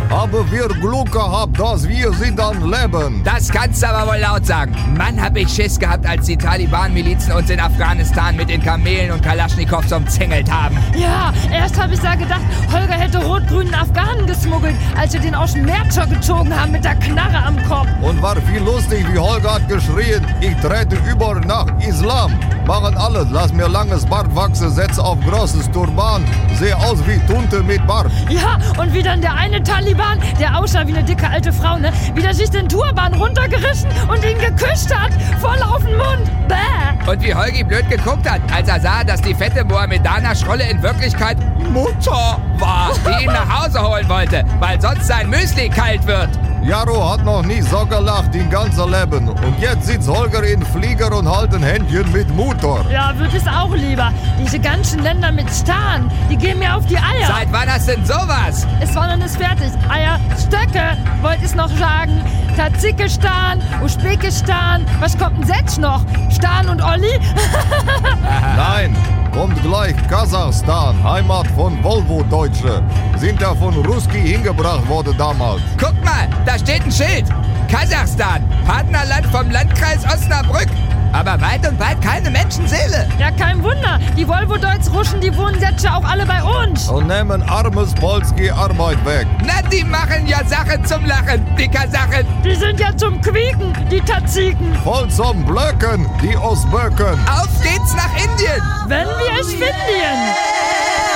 Haben wir Glück gehabt, dass wir sie dann leben. Das kannst du aber wohl laut sagen. Mann, hab ich Schiss gehabt, als die Taliban-Milizen uns in Afghanistan mit den Kamelen und Kalaschnikows umzingelt haben. Ja, erst habe ich da gedacht, Holger hätte rot-grünen Afghanen geschmuggelt, als wir den aus dem Märzer gezogen haben mit der Knarre am Kopf. Und war viel lustig, wie Holger hat geschrien, ich trete über nach Islam. Machen alles, lass mir langes Bart wachsen, setze auf großes Turban, sehe aus wie Tunte mit Bart. Ja, und wie dann der eine Taliban, der aussah wie eine dicke alte Frau, ne, wie der sich den Turban runtergerissen und ihn geküsst hat, voll auf den Mund. Bäh. Und wie Holgi blöd geguckt hat, als er sah, dass die fette Mohammedaner-Schrolle in Wirklichkeit Mutter war, die ihn nach Hause holen wollte, weil sonst sein Müsli kalt wird. Jaro hat noch nie so gelacht im ganzen Leben. Und jetzt sitzt Holger in Flieger und hält ein Händchen mit Motor. Ja, würde es auch lieber. Diese ganzen Länder mit Stan, die gehen mir auf die Eier. Seit wann hast denn sowas? Es war noch nicht fertig. Eier, Stöcke, wollte ich noch sagen. Tadschikistan, Usbekistan, was kommt denn jetzt noch? Stan und Olli? Nein, kommt gleich Kasachstan, Heimat von Volvo-Deutsche. Sind ja von Ruski hingebracht worden damals. Guck mal, da steht ein Schild. Kasachstan, Partnerland vom Landkreis Osnabrück. Aber weit und breit keine Menschenseele. Ja, kein Wunder. Die Volvo-Deutsch-Russen, die wohnen jetzt ja auch alle bei uns. Und nehmen armes Polski Arbeit weg. Na, die machen ja Sachen zum Lachen, die Kasachen. Die sind ja zum Quieken, die Tadschiken. Voll zum Blöcken, die Osböcken. Auf geht's nach Indien. Wenn wir es finden.